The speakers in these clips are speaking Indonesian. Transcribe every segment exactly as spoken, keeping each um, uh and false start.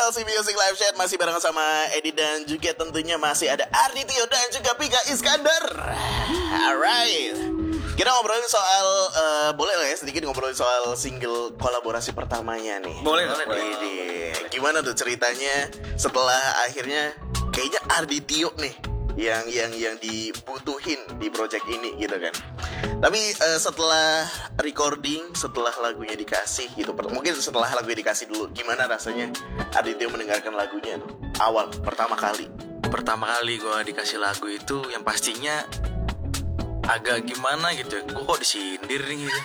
L C Music Live Chat masih bareng sama Edi dan juga tentunya masih ada Ardi Tio dan juga Pika Iskandar. Alright, kita ngobrolin soal uh, boleh lah ya sedikit ngobrolin soal single kolaborasi pertamanya nih. Boleh boleh. Ini gimana tuh ceritanya setelah akhirnya kayaknya Ardi Tio nih yang yang yang dibutuhin di project ini gitu kan. Tapi uh, setelah recording, setelah lagunya dikasih gitu, mungkin setelah lagunya dikasih dulu, gimana rasanya Aditya mendengarkan lagunya tuh awal pertama kali? Pertama kali gue dikasih lagu itu yang pastinya agak gimana gitu. Gue kok disindir nih gitu.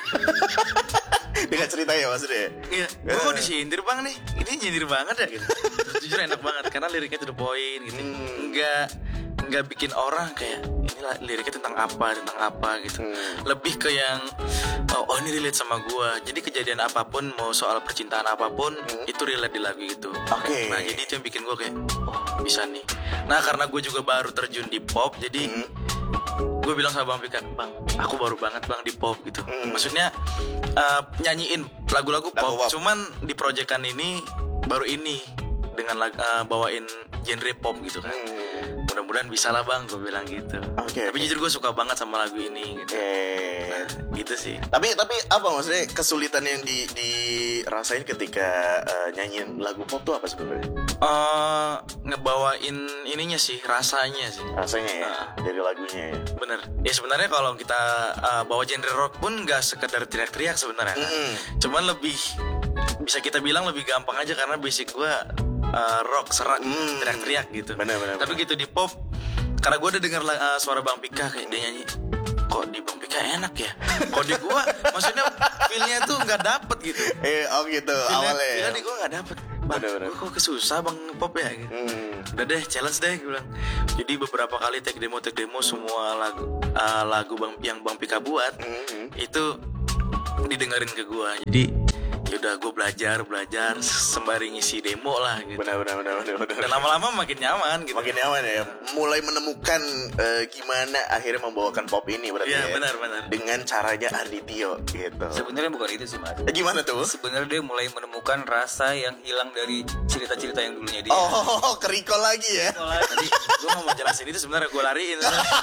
Dengan ceritanya maksudnya? Iya, gue kok disindir bang nih. Ini nyindir banget ya gitu. Jujur enak banget karena liriknya to the point gitu. Hmm. Enggak nggak bikin orang kayak ini liriknya tentang apa tentang apa gitu. Hmm. Lebih ke yang oh, oh ini relate sama gue. Jadi kejadian apapun, mau soal percintaan apapun, hmm. itu relate di lagu itu. Oke. Okay. Nah jadi itu yang bikin gue kayak oh bisa nih. Nah karena gue juga baru terjun di pop, jadi hmm. gue bilang sama Bang Pika, bang aku baru banget bang di pop gitu. Hmm. Maksudnya uh, nyanyiin lagu-lagu pop, lagu pop, cuman di proyekan ini baru ini dengan uh, bawain genre pop gitu kan. Hmm. Mudah-mudahan bisa lah bang, gue bilang gitu. Okay, tapi okay. jujur gue suka banget sama lagu ini gitu. Okay. Nah, gitu sih. Tapi tapi apa maksudnya kesulitan yang di dirasain ketika uh, nyanyiin lagu pop tuh apa sebenarnya? Uh, ngebawain ininya sih, rasanya sih. Rasanya ya, nah, dari lagunya ya. Bener. Ya sebenarnya kalau kita uh, bawa genre rock pun nggak sekedar teriak-teriak sebenarnya. Mm-hmm. Cuman lebih bisa kita bilang lebih gampang aja karena basic gue uh, rock serak, mm. teriak-teriak gitu. Bener, bener, tapi bener. Gitu di pop, karena gue udah denger uh, suara Bang Pika kayak dia nyanyi, kok di Bang Pika enak ya. Kok di gue, maksudnya feelnya tuh nggak dapet gitu. Eh, oh gitu feelnya, awalnya. Feelnya di gue nggak dapet. Bang, gue kok kesusah bang pop ya gitu. Hmm. Udah deh challenge deh gue bilang. Jadi beberapa kali take demo take demo semua lagu uh, lagu bang yang Bang Pika buat hmm. itu didengerin ke gue. Jadi yaudah gue belajar belajar sembari ngisi demo lah gitu. Benar benar benar benar. Dan lama-lama makin nyaman gitu. Makin nyaman ya. Mulai menemukan uh, gimana akhirnya membawakan pop ini berarti ya. Iya benar benar. Dengan caranya Ardi Tio gitu. Sebenarnya bukan itu sih mas. Gimana tuh? Sebenarnya dia mulai menemukan rasa yang hilang dari cerita-cerita yang dulunya dia. Oh, kerikol lagi ya. Tadi gue mau jelasin itu sebenarnya gue lariin.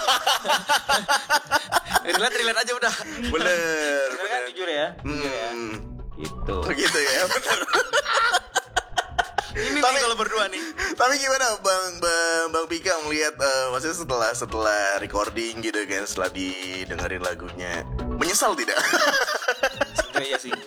relate relate aja udah. Bener. Bener kan jujur ya. Hmm. Jujur ya. Gitu. Gitu ya, benar. Ini tapi kalau berdua nih. Tapi gimana Bang Bang Bang Pika melihat uh, maksudnya setelah setelah recording gitu kan, setelah didengerin lagunya, menyesal tidak? Sebenarnya iya sih.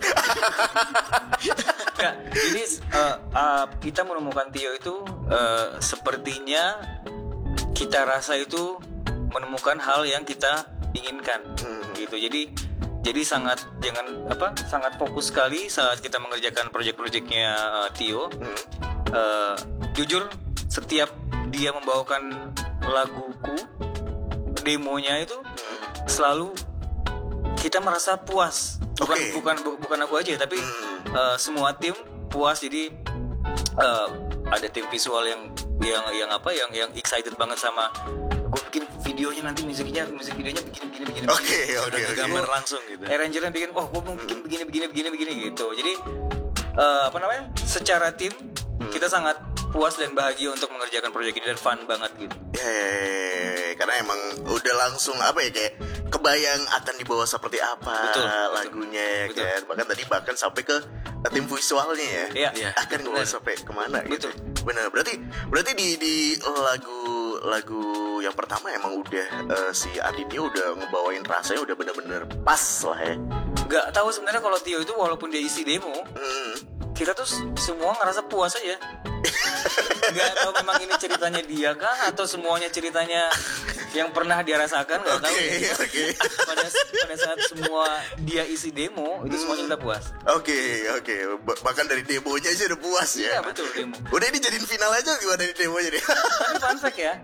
Nah, ini uh, uh, kita menemukan Tio itu uh, sepertinya kita rasa itu menemukan hal yang kita inginkan, hmm. gitu. Jadi Jadi sangat jangan apa sangat fokus sekali saat kita mengerjakan proyek-proyeknya uh, Tio. Hmm. Uh, jujur setiap dia membawakan laguku demonya itu hmm. selalu kita merasa puas. Bukan okay. bukan bu, bukan aku aja tapi hmm. uh, semua tim puas. Jadi uh, ada tim visual yang yang yang apa yang yang excited banget sama gue bikin videonya, nanti musiknya musik videonya bikin begini begini oke okay, oke okay, okay. gambar langsung gitu, arrangernya bikin oh gue mau bikin begini begini begini begini gitu. Jadi uh, apa namanya secara tim hmm. kita sangat puas dan bahagia untuk mengerjakan proyek ini dan fun banget gitu. Hehehe, karena emang udah langsung apa ya kayak kebayang akan dibawa seperti apa betul, lagunya betul. Kan betul. Bahkan tadi bahkan sampai ke tim visualnya ya, ya. akan dibawa sampai kemana betul. Gitu. Benar, berarti berarti di di lagu lagu yang pertama emang udah uh, si Aditya udah ngebawain rasanya udah bener-bener pas lah ya. Gak tahu sebenarnya kalau Tio itu walaupun dia isi demo, hmm. kita tuh semua ngerasa puas aja. Gak tahu memang ini ceritanya dia kah atau semuanya ceritanya yang pernah dia rasakan, gak tahu. Okay, okay. Pada pada saat semua dia isi demo itu semuanya kita puas. Oke okay, oke okay. Bahkan dari demonya aja udah puas ya. Iya betul demo. Udah ini jadiin final aja gimana dari demonya deh. Tapi fun fact ya.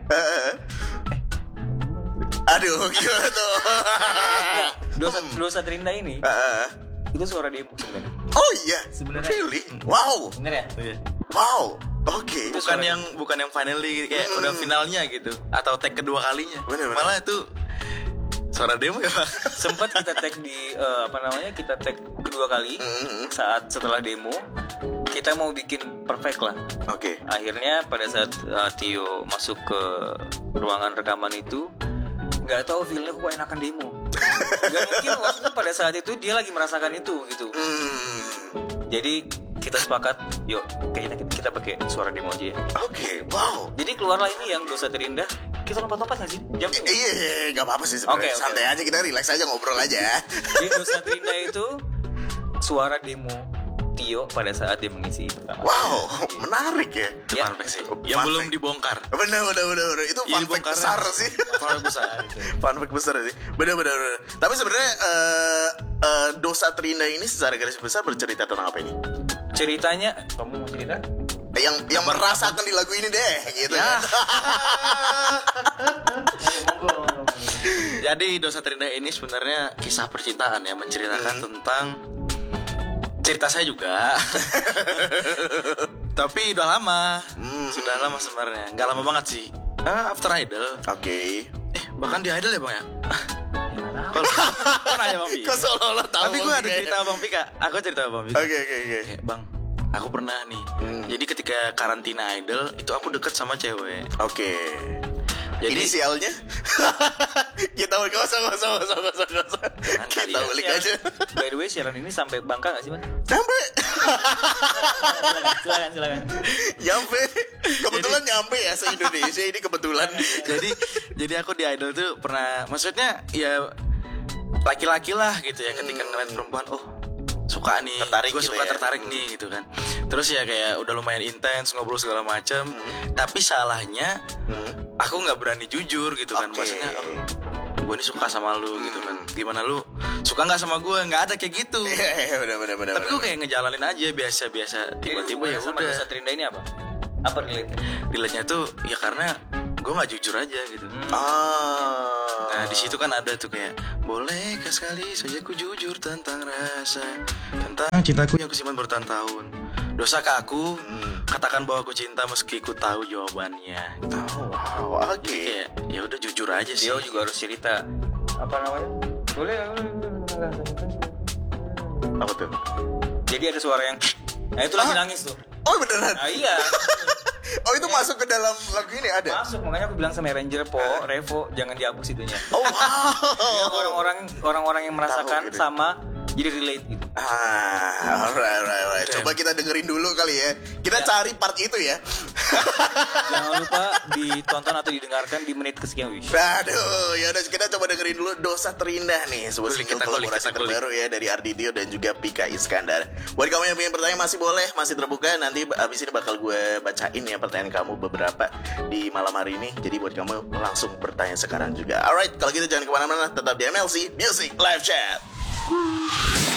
Aduh gimana tuh. Dosa dosa Trinda ini. Uh, itu suara demo sebenarnya. Oh iya. Sebenarnya. Really? Wow. Bener ya? Wow. Oke. Okay. Bukan yang bukan yang finally kayak hmm. udah finalnya gitu atau tag kedua kalinya. Bener, bener. Malah itu suara demo ya Pak. Sempat kita tag di uh, apa namanya? Kita tag kedua kali hmm. saat setelah demo. kita mau bikin perfect lah. Oke. Akhirnya pada saat uh, Tio masuk ke ruangan rekaman itu, nggak tahu feelnya kok enakan demo. Gak mungkin waktu pada saat itu dia lagi merasakan itu gitu. Hmm. Jadi kita sepakat, yuk kayaknya kita, kita pakai suara demo aja ya. Oke, wow. Jadi keluarlah ini yang Dosa Terindah. Kita lompat-lompat nggak sih? Jam I- iya, iya, nggak apa-apa sih sebenarnya. Oke, oke. Santai aja, kita relax aja, ngobrol aja. Jadi Dosa Terindah itu suara demo Tio pada saat dia mengisi pertama. Wow, menarik ya. Itu Ya. fun fact sih. Fun Yang belum fact. dibongkar. Bener, bener, bener, bener. Itu Iya, fun fact dibongkar. besar sih. Fun fact besar. Fun fact besar sih. Bener, bener, bener. Tapi sebenarnya eh, eh, Dosa Terindah ini secara garis besar bercerita tentang apa ini? Ceritanya, kamu mau cerita? Yang yang merasakan di lagu ini deh, gitu. Ya. kan? Jadi Dosa Terindah ini sebenarnya kisah percintaan ya, menceritakan tentang cerita saya juga. Tapi udah lama. Sudah lama sebenarnya. Enggak lama banget sih. Ah, after Idol. Oke. Eh, bahkan di Idol ya, Bang ya? Kalau kan nanya Bang Pika. Kok seolah-olah tahu? Tapi gue ada kayaknya. cerita Bang Pika. Aku cerita Bang Pika. Oke, oke, oke. Kayak, Bang, aku pernah nih. Jadi ketika karantina Idol itu aku deket sama cewek. Oke. Jadi Inisialnya? Kita ulik, gak usah, gak usah, gak usah, gak usah, gak usah. kali Kita ya. ulik aja. By the way, siaran ini sampai Bangka nggak sih, Man? Sampai. silakan, silakan, silakan. Nyampe. Kebetulan nyampe ya se-Indonesia ini kebetulan. jadi jadi aku di Idol tuh pernah, maksudnya ya laki-laki lah gitu ya, ketika ngeliat perempuan, oh suka nih, Tertarik gue gitu suka ya. tertarik nih gitu kan. Terus ya kayak udah lumayan intens ngobrol segala macam. Tapi salahnya aku nggak berani jujur gitu kan. Oke. Maksudnya oh, gue ini suka sama lu gitu kan. Gimana lu suka nggak sama gue? Nggak ada kayak gitu. Iya, iya, benar, benar, benar. Tapi gue kayak ngejalanin aja biasa-biasa. Tiba-tiba ya sama udah. Dosa Terindah ini apa? Apa relate? Relate-nya tuh ya karena gue nggak jujur aja gitu. Ah. Nah di situ kan ada tuh kayak, bolehkah sekali saja ku jujur tentang rasa, tentang cintaku yang kusimpan bertahun-tahun. Dosa ke aku, katakan bahwa aku cinta meski ku tahu jawabannya. Oh, wow, oke. Jadi kayak ya udah jujur aja sih. Dia juga harus cerita. Apa namanya? Boleh, boleh, boleh. Apa tuh? Jadi ada suara yang, nah itu lagi nangis tuh. Oh, beneran? Nah iya, Oh, itu masuk ke dalam lagu ini ada? masuk. Makanya aku bilang sama Ranger, Po, Revo, jangan dihapus itunya. Oh, wow. Orang-orang orang-orang yang merasakan Tahu gitu. sama, jadi relate gitu. Ah, alright, alright, alright. Coba kita dengerin dulu kali ya. Kita Ya. cari part itu ya. Jangan lupa ditonton atau didengarkan di menit kesekian. Wish. Aduh, ya udah kita coba dengerin dulu Dosa Terindah nih, sebuah Kulik, single kita kulik, kolaborasi kita kulik. terbaru ya dari Arditio dan juga Pika Iskandar. Buat kamu yang pengen bertanya masih boleh, masih terbuka. Nanti abis ini bakal gue bacain ya pertanyaan kamu beberapa di malam hari ini. Jadi buat kamu langsung bertanya sekarang juga. Alright, kalau gitu jangan kemana-mana, tetap di M L C Music Live Chat.